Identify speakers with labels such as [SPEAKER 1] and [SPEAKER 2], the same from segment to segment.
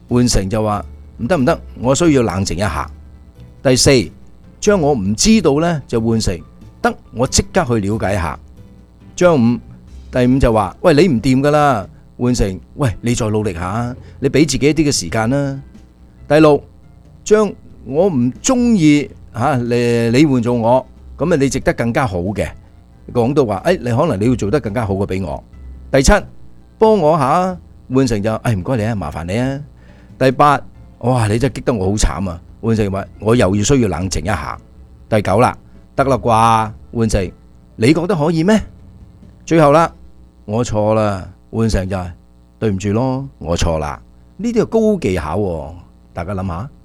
[SPEAKER 1] 換成就話唔得，我需要冷靜一下。第四，將我唔知道呢就換成得，我即刻去了解一下。第五就話喂，你唔掂噶啦，換成喂，你再努力下，你俾自己一啲嘅時間啦。第六，將我唔中意你換做我，咁啊你值得更加好嘅，講到話你可能你要做得更加好嘅俾我。第七，幫我下，換成就唔該你啊，麻煩你啊。第八，哇你真係激得我好慘啊，換成話我又要需要冷靜一下。第九啦，得啦啩，換成你覺得可以咩？最後啦，我錯啦，換成就係對唔住咯，我錯啦。呢啲係高技巧喎，大家諗下。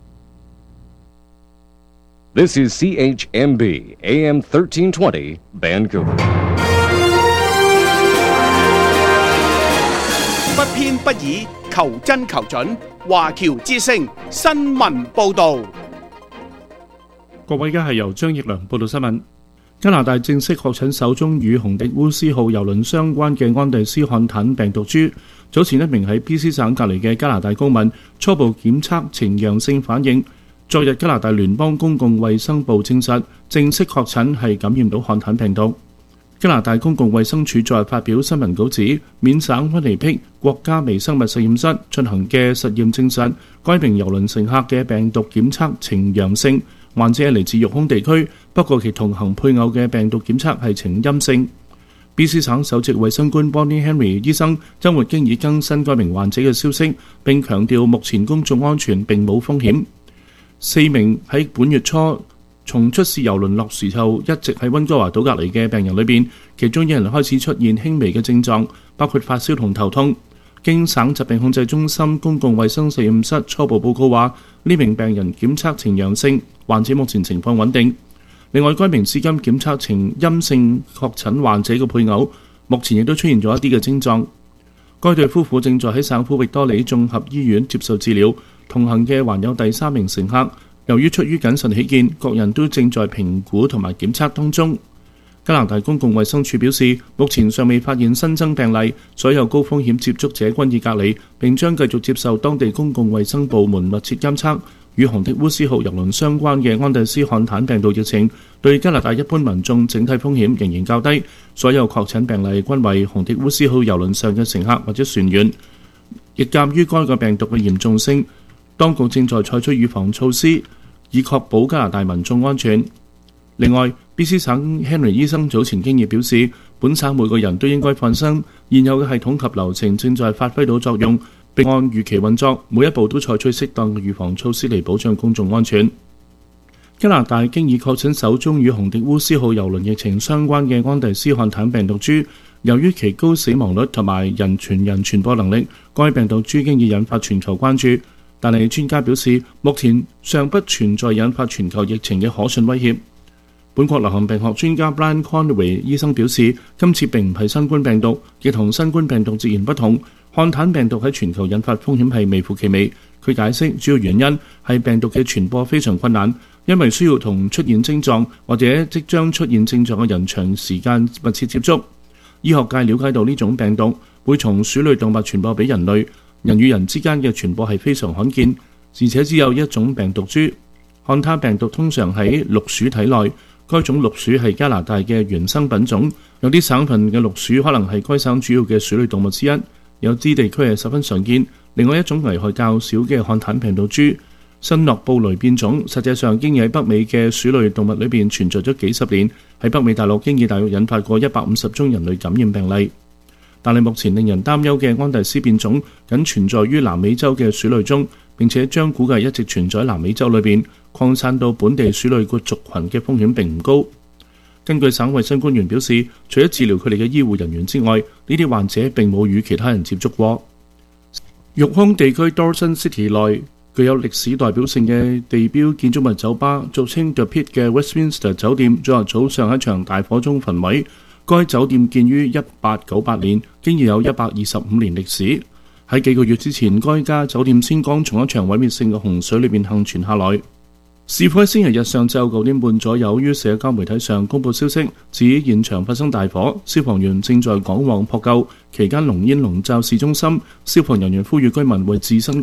[SPEAKER 2] This is CHMB AM 1320 Vancouver。
[SPEAKER 3] 不偏不倚，求真求準。華僑之聲新聞報導。
[SPEAKER 4] 各位，而家係由張奕良報道新聞。加拿大正式確診首宗與紅迪烏斯號郵輪相關嘅安第斯漢坦病毒株。早前一名喺 BC 省隔離嘅加拿大公民初步檢測呈陽性反應，昨日加拿大聯邦公共衛生部證實正式確診係感染到漢坦病毒。加拿大公共衛生署昨日發表新聞稿指，緬省溫尼碧國家微生物實驗室進行嘅實驗證實，該名郵輪乘客嘅病毒檢測呈陽性，患者係嚟自育空地區，不過其同行配偶嘅病毒檢測係呈陰性。BC 省首席衛生官 Bonnie Henry 醫生週末經已更新該名患者嘅消息，並強調目前公眾安全並冇風險。4名喺本月初從出事郵輪落時後一直喺溫哥華島隔離嘅病人裏邊，其中一人開始出現輕微嘅症狀，包括發燒同頭痛。經省疾病控制中心公共衛生實驗室初步報告話，呢名病人檢測呈陽性，患者目前情況穩定。另外，該名至今檢測呈陰性確診患者嘅配偶，目前亦都出現咗一啲嘅症狀。該對夫婦正在喺省府域多利綜合醫院接受治療，同行嘅還有第3名乘客。由於出於謹慎起見，各人都正在評估同埋檢測當中。加拿大公共衛生署表示，目前尚未發現新增病例，所有高風險接觸者均已隔離，並將繼續接受當地公共衛生部門密切監測。與紅迪烏斯號郵輪相關嘅安第斯漢坦病毒疫情，對加拿大一般民眾整體風險仍然較低。所有確診病例均為紅迪烏斯號郵輪上嘅乘客或者船員。亦鑑於該個病毒嘅嚴重性，當局正在採取預防措施，以確保加拿大民眾安全。另外，BC 省 Henry 醫生早前經已表示，本省每個人都應該放心，現有嘅系統及流程正在發揮到作用，並按預期運作，每一步都採取適當嘅預防措施嚟保障公眾安全。加拿大經已確診首宗與紅迪烏斯號郵輪疫情相關嘅安第斯漢坦病毒株，由於其高死亡率同埋人傳人傳播能力，該病毒株經已引發全球關注。但係專家表示，目前尚不存在引發全球疫情嘅可信威脅。本國流行病學專家 Brian Conway 醫生表示，今次並唔係新冠病毒，亦同新冠病毒截然不同。漢坦病毒喺全球引發風險係微乎其微。佢解釋主要原因係病毒嘅傳播非常困難，因為需要同出現症狀或者即將出現症狀嘅人長時間密切接觸。醫學界了解到呢種病毒會從鼠類動物傳播俾人類，人與人之間嘅傳播係非常罕見，而且只有一種病毒株。漢坦病毒通常喺綠鼠體內，該種綠鼠係加拿大嘅原生品種，有啲省份嘅綠鼠可能係該省主要嘅鼠類動物之一，有啲地區係十分常見。另外一種危害較少嘅漢坦病毒株新諾布雷變種，實際上經已喺北美嘅鼠類動物裏邊存在咗幾十年，喺北美大陸經已大約引發過150宗人類感染病例。但係目前令人擔憂嘅安第斯變種僅存在於南美洲嘅鼠類中，並且將估計一直存在南美洲裏邊，擴散到本地鼠類個族群嘅風險並唔高。根據省衛生官員表示，除咗治療佢哋嘅醫護人員之外，呢啲患者並冇與其他人接觸過。育空地區 Dawson City 內具有歷史代表性嘅地標建築物酒吧，俗稱 The Pit 嘅 Westminster 酒店，昨日早上喺場大火中焚毀。該酒店建於1898年，經已有125年歷史。喺幾個月之前，該家酒店先剛從一場毀滅性嘅洪水裏面幸存下來。事發喺星期日上晝9點半左右，於社交媒體上公佈消息，指現場發生大火，消防員正在趕往撲救，期間濃煙籠罩市中心，消防人員呼籲居民為自身